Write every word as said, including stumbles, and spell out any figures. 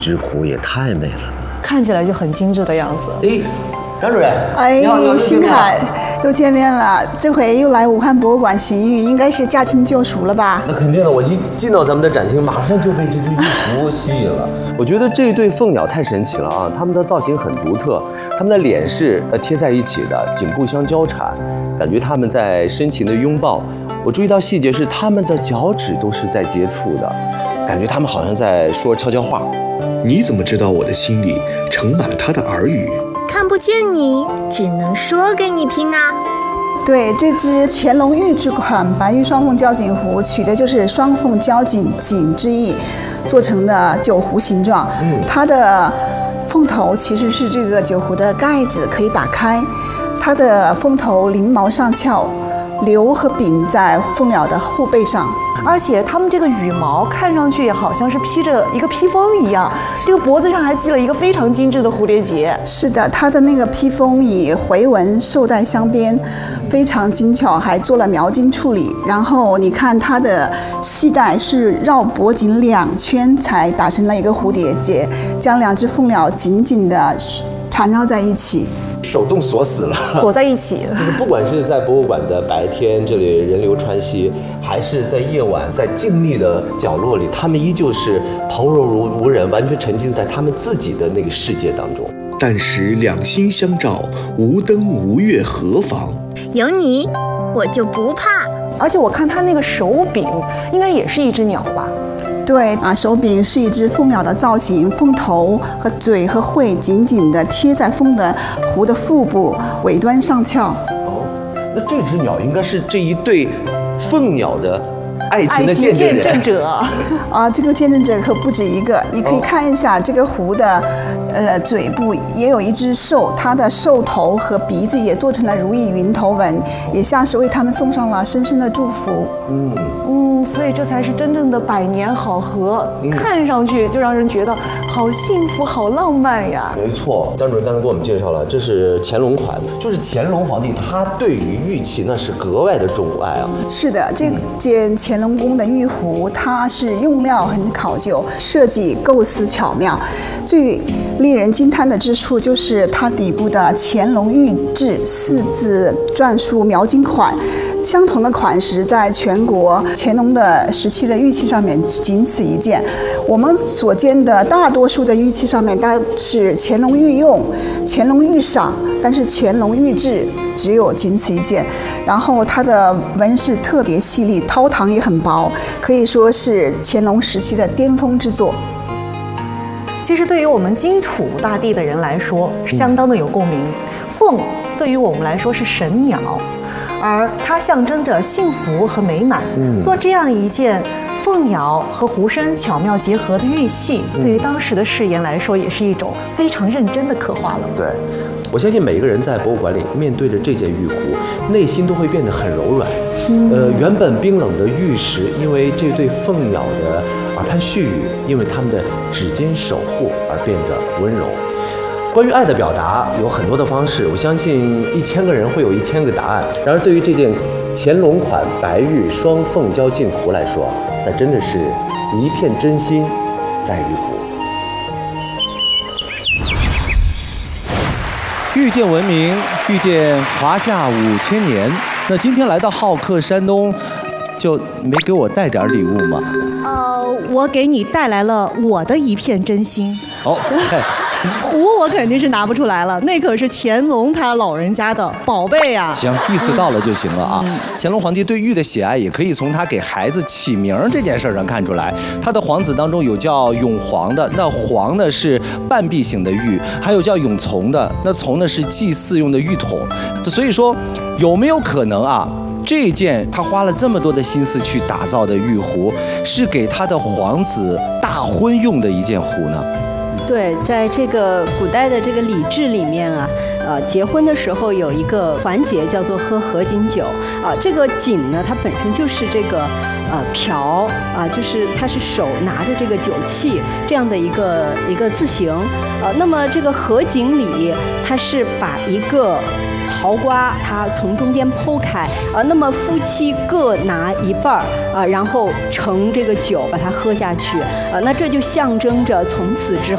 这壶也太美了吧， 看起来就很精致的样子。 哎，张主任， 哎，新凯，又见面了，这回又来武汉博物馆寻玉，应该是驾轻就熟了吧？ 那肯定的，我一进到咱们的展厅，马上就被这只玉壶吸引了。我觉得这对凤鸟太神奇了啊，它们的造型很独特，它们的脸是呃贴在一起的，颈部相交缠，感觉它们在深情的拥抱。我注意到细节是它们的脚趾都是在接触的，感觉它们好像在说悄悄话。 你怎么知道我的心里盛满了他的耳语？ 看不见你，只能说给你听啊。 对，这只乾隆御制款白玉双凤交颈壶，取的就是双凤交颈颈之意，做成的酒壶形状。嗯，它的凤头其实是这个酒壶的盖子，可以打开。它的凤头翎毛上翘，留和柄在凤鸟的后背上， 而且它们这个羽毛看上去也好像是披着一个披风一样，这个脖子上还系了一个非常精致的蝴蝶结。 是的，它的那个披风以回纹绶带镶边，非常精巧，还做了描金处理。然后你看它的系带是绕脖颈两圈才打成了一个蝴蝶结，将两只凤鸟紧紧地缠绕在一起。 手动锁死了， 锁在一起。 就是不管是在博物馆的白天，这里人流川溪，还是在夜晚，在静谧的角落里，他们依旧是旁若无人，完全沉浸在他们自己的那个世界当中。 但使两心相照，无灯无月何妨？ 有你，我就不怕。 而且我看它那个手柄，应该也是一只鸟吧？ 对啊，手柄是一只凤鸟的造型，凤头和嘴和喙紧紧地贴在凤的壶的腹部，尾端上翘。 哦，那这只鸟应该是这一对凤鸟的爱情的见证人。 见证者啊，这个见证者可不止一个，你可以看一下这个壶的，呃，嘴部也有一只兽，它的兽头和鼻子也做成了如意云头纹，也像是为他们送上了深深的祝福。 嗯嗯，所以这才是真正的百年好合，嗯、看上去就让人觉得好幸福、好浪漫呀。 没错，张主任刚才给我们介绍了，这是乾隆款，就是乾隆皇帝他对于玉器那是格外的钟爱啊。 是的，这件乾隆宫的玉壶，它是用料很考究，设计构思巧妙，最令人惊叹的之处就是它底部的乾隆御制四字篆书描金款，相同的款式在全国乾隆的时期的玉器上面仅此一件。我们所见的大多数的玉器上面，它是乾隆御用、乾隆御赏，但是乾隆御制只有仅此一件。然后它的纹饰特别细腻，掏膛也很薄，可以说是乾隆时期的巅峰之作。 其实对于我们荆楚大地的人来说，是相当的有共鸣。凤对于我们来说是神鸟，而它象征着幸福和美满。嗯、做这样一件凤鸟和壶身巧妙结合的玉器，嗯、对于当时的世人来说，也是一种非常认真的刻画了。 对，我相信每一个人在博物馆里面对着这件玉壶，内心都会变得很柔软。嗯、呃，原本冰冷的玉石，因为这对凤鸟的耳畔絮语，因为它们的指尖守护而变得温柔。关于爱的表达有很多的方式，我相信一千个人会有一千个答案。然而，对于这件乾隆款白玉双凤交颈壶来说，那真的是一片真心在玉壶。 遇见文明，遇见华夏五千年。那今天来到好客山东，就没给我带点礼物吗？ 呃，我给你带来了我的一片真心。 哦， 壶我肯定是拿不出来了，那可是乾隆他老人家的宝贝呀。 行，意思到了就行了啊。嗯、乾隆皇帝对玉的喜爱，也可以从他给孩子起名这件事上看出来。他的皇子当中有叫永璜的，那璜呢是半壁型的玉，还有叫永琮的，那琮呢是祭祀用的玉筒。所以说，有没有可能啊？这件他花了这么多的心思去打造的玉壶，是给他的皇子大婚用的一件壶呢？ 对，在这个古代的这个礼制里面啊，呃，结婚的时候有一个环节叫做喝合卺酒啊、呃。这个卺呢，它本身就是这个呃瓢啊、呃，就是它是手拿着这个酒器这样的一个一个字形呃。那么这个合卺礼，它是把一个桃瓜它从中间剖开啊、呃，那么夫妻各拿一半儿啊、呃，然后盛这个酒把它喝下去啊、呃，那这就象征着从此之